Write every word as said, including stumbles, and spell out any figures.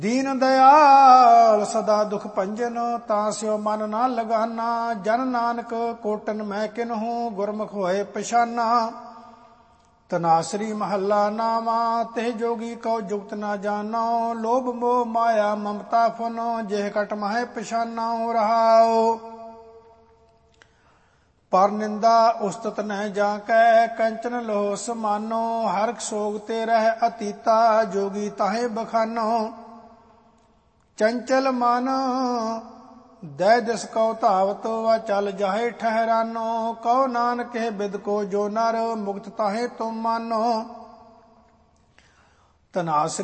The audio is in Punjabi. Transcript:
ਦੀਨ ਦਇਆਲ ਸਦਾ ਦੁਖ ਭੰਜਨ, ਤਾਂ ਸਿਓ ਮਨ ਨਾ ਲਗਾਨਾ। ਜਨ ਨਾਨਕ ਕੋਟਨ ਮੈਂ ਕਿਨਹੂ, ਗੁਰਮੁਖ ਹੋਏ ਪਛਾਨਾ। ਤਨਾਸਰੀ ਮਹੱਲਾ ਨਾਵਾ, ਤੇ ਜੋਗੀ ਕਉ ਜੁਗਤ ਨਾ ਜਾਨੋ। ਲੋਭ ਮੋਹ ਮਾਇਆ ਮਮਤਾ ਫੁਨੋ, ਜਿਹ ਕਟ ਮਹਿ ਪਛਾਨੋ। ਰਹਾਉ ਪਰ ਨਿੰਦਾ ਉਸਤਤ ਨਹਿ ਜਾ ਕੈ, ਕੰਚਨ ਲੋਹ ਸਮਾਨੋ। ਹਰਿ ਸੋਗ ਤੇ ਰਹਿ ਅਤੀਤਾ, ਜੋਗੀ ਤਾਹੇ ਬਖਾਨੋ। ਚੰਚਲ ਮਨ ਦੈ ਦਿਸ ਕਉ ਧਾਵਤ, ਵਾ ਚਲ ਜਾਹੇ ਠਹਿਰਾਨੋ। ਕਉ ਨਾਨਕ ਬਿਦ ਕੋ ਜੋ ਨਰ, ਮੁਕਤ ਤਾਹੇ ਤੁਮ ਮਾਨੋ। ਤਨਾਸਰੀ